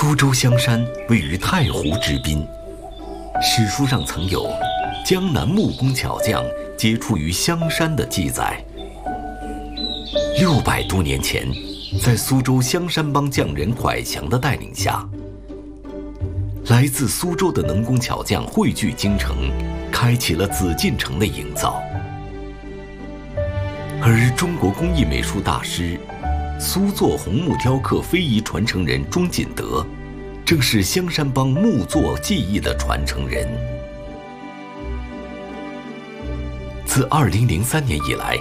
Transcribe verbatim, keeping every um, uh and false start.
苏州香山位于太湖之滨，史书上曾有江南木工巧匠接触于香山的记载。六百多年前，在苏州香山帮匠人蒯强的带领下，来自苏州的能工巧匠汇聚京城，开启了紫禁城的营造。而中国工艺美术大师苏作红木雕刻非遗传承人钟锦德，正是香山帮木作技艺的传承人。自二零零三年以来，